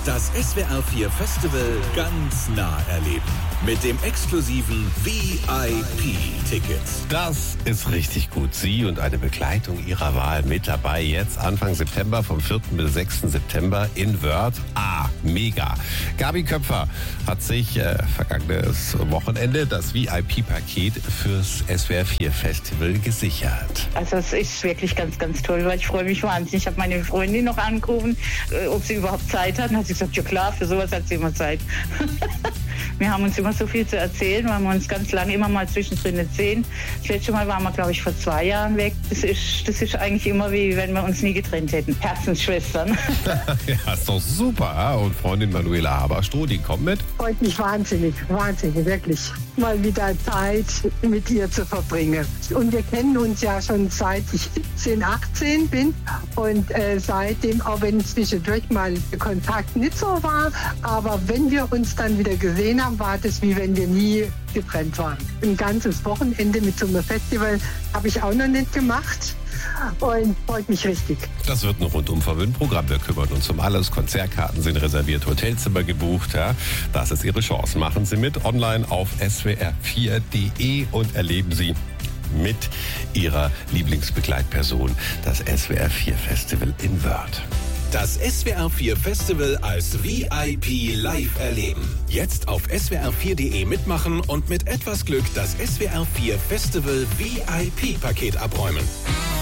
Das SWR 4 Festival ganz nah erleben. Mit dem exklusiven VIP-Ticket. Das ist richtig gut. Sie und eine Begleitung Ihrer Wahl mit dabei. Jetzt Anfang September, vom 4. bis 6. September in Wörth. Mega. Gabi Köpfer hat sich vergangenes Wochenende das VIP-Paket fürs SWR 4 Festival gesichert. Also es ist wirklich ganz, ganz toll, weil ich freue mich wahnsinnig. Ich habe meine Freundin noch angerufen, ob sie überhaupt Zeit hat. Und hat sie gesagt, ja klar, für sowas hat sie immer Zeit. Wir haben uns immer so viel zu erzählen, weil wir uns ganz lange immer mal zwischendrin nicht sehen. Das letzte Mal waren wir, glaube ich, vor 2 Jahren weg. Das ist eigentlich immer wie, wenn wir uns nie getrennt hätten. Herzensschwestern. Ja, ist doch super. Und Freundin Manuela Haberstroh, die kommt mit? Freut mich wahnsinnig, wirklich. Mal wieder Zeit mit ihr zu verbringen. Und wir kennen uns ja schon seit ich 17, 18 bin. Und seitdem, auch wenn zwischendurch mal der Kontakt nicht so war, aber wenn wir uns dann wieder gesehen haben, war das wie wenn wir nie getrennt waren. Ein ganzes Wochenende mit so einem Festival habe ich auch noch nicht gemacht. Und freut mich richtig. Das wird ein rundum verwöhnt Programm. Wir kümmern uns um alles. Konzertkarten sind reserviert, Hotelzimmer gebucht. Ja. Das ist Ihre Chance. Machen Sie mit online auf swr4.de und erleben Sie mit Ihrer Lieblingsbegleitperson das SWR 4 Festival in Wörth. Das SWR 4 Festival als VIP live erleben. Jetzt auf swr4.de mitmachen und mit etwas Glück das SWR 4 Festival VIP-Paket abräumen.